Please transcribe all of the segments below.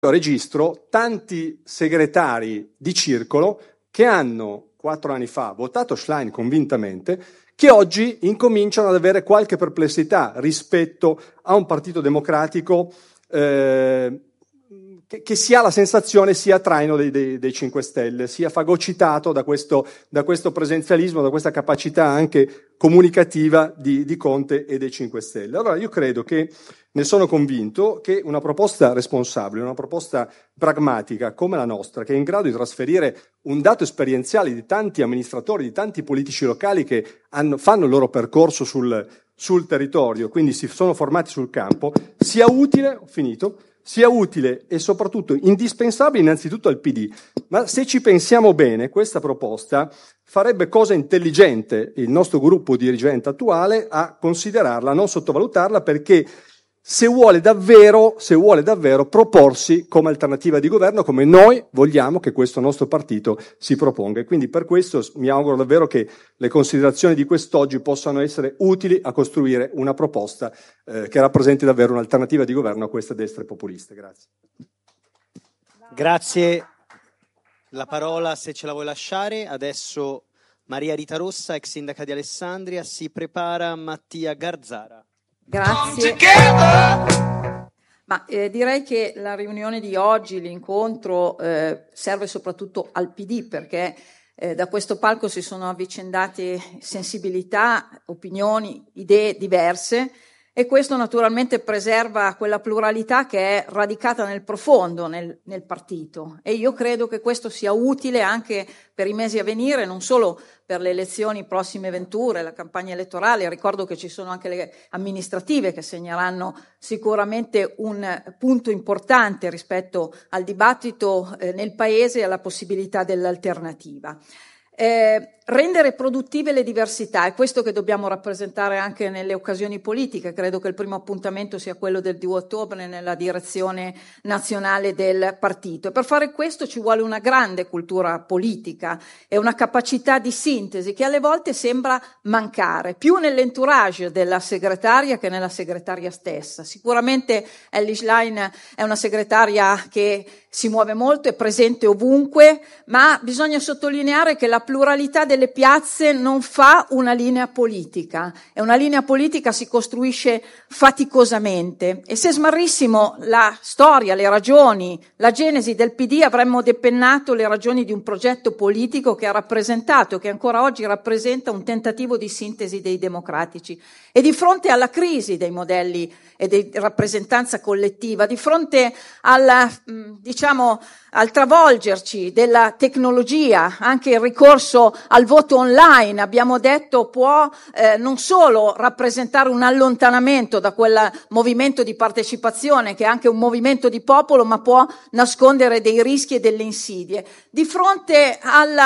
registro tanti segretari di circolo che hanno 4 anni fa votato Schlein convintamente, che oggi incominciano ad avere qualche perplessità rispetto a un partito democratico che si ha la sensazione sia traino dei 5 Stelle, sia fagocitato da questo presenzialismo, da questa capacità anche comunicativa di Conte e dei 5 Stelle. Allora io credo che, ne sono convinto, che una proposta responsabile, una proposta pragmatica come la nostra, che è in grado di trasferire un dato esperienziale di tanti amministratori, di tanti politici locali che fanno il loro percorso sul territorio, quindi si sono formati sul campo, sia utile e soprattutto indispensabile innanzitutto al PD. Ma se ci pensiamo bene, questa proposta farebbe cosa intelligente il nostro gruppo dirigente attuale a considerarla, a non sottovalutarla, perché se vuole davvero proporsi come alternativa di governo, come noi vogliamo che questo nostro partito si proponga. E quindi per questo mi auguro davvero che le considerazioni di quest'oggi possano essere utili a costruire una proposta che rappresenti davvero un'alternativa di governo a queste destre populiste. Grazie. Grazie. La parola, se ce la vuoi lasciare, adesso Maria Rita Rossa, ex sindaca di Alessandria, si prepara Mattia Garzara. Grazie. Ma direi che la riunione di oggi, l'incontro, serve soprattutto al PD, perché da questo palco si sono avvicendate sensibilità, opinioni, idee diverse, e questo naturalmente preserva quella pluralità che è radicata nel profondo nel partito, e io credo che questo sia utile anche per i mesi a venire, non solo per le elezioni prossime venture, la campagna elettorale. Ricordo che ci sono anche le amministrative che segneranno sicuramente un punto importante rispetto al dibattito nel Paese e alla possibilità dell'alternativa. Rendere produttive le diversità, è questo che dobbiamo rappresentare anche nelle occasioni politiche. Credo che il primo appuntamento sia quello del 2 ottobre nella direzione nazionale del partito, e per fare questo ci vuole una grande cultura politica e una capacità di sintesi che alle volte sembra mancare, più nell'entourage della segretaria che nella segretaria stessa. Sicuramente Elly Schlein è una segretaria che si muove molto, è presente ovunque, ma bisogna sottolineare che la pluralità delle piazze non fa una linea politica, e una linea politica si costruisce faticosamente, e se smarrissimo la storia, le ragioni, la genesi del PD, avremmo depennato le ragioni di un progetto politico che ha rappresentato, che ancora oggi rappresenta un tentativo di sintesi dei democratici. E di fronte alla crisi dei modelli e di rappresentanza collettiva, di fronte al travolgerci della tecnologia, anche il ricorso al voto online, abbiamo detto, può non solo rappresentare un allontanamento da quel movimento di partecipazione che è anche un movimento di popolo, ma può nascondere dei rischi e delle insidie. Di fronte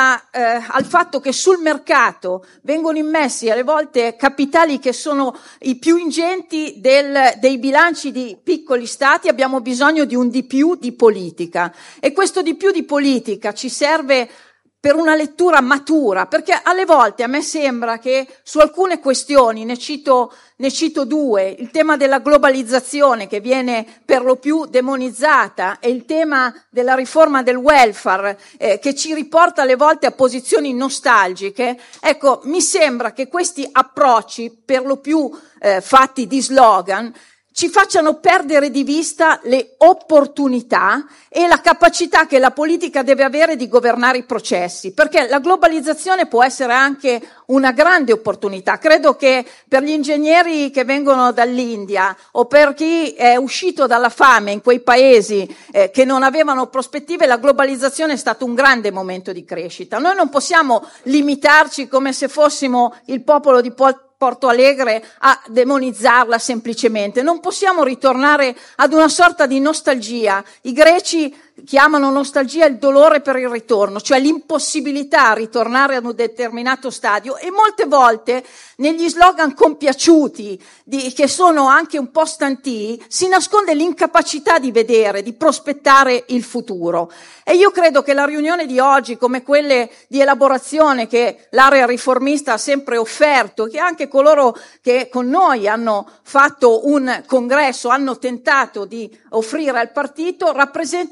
al fatto che sul mercato vengono immessi alle volte capitali che sono i più ingenti dei bilanci di piccoli stati, abbiamo bisogno di un di più di politica, e questo di più di politica ci serve per una lettura matura, perché alle volte a me sembra che su alcune questioni, ne cito due, il tema della globalizzazione che viene per lo più demonizzata, e il tema della riforma del welfare che ci riporta alle volte a posizioni nostalgiche. Ecco, mi sembra che questi approcci, per lo più fatti di slogan, ci facciano perdere di vista le opportunità e la capacità che la politica deve avere di governare i processi, perché la globalizzazione può essere anche una grande opportunità. Credo che per gli ingegneri che vengono dall'India o per chi è uscito dalla fame in quei paesi che non avevano prospettive, la globalizzazione è stato un grande momento di crescita. Noi non possiamo limitarci come se fossimo il popolo di Porto Alegre a demonizzarla semplicemente. Non possiamo ritornare ad una sorta di nostalgia. I greci chiamano nostalgia il dolore per il ritorno, cioè l'impossibilità a ritornare ad un determinato stadio, e molte volte negli slogan compiaciuti che sono anche un po' stantii si nasconde l'incapacità di vedere, di prospettare il futuro. E io credo che la riunione di oggi, come quelle di elaborazione che l'area riformista ha sempre offerto, che anche coloro che con noi hanno fatto un congresso hanno tentato di offrire al partito, rappresenti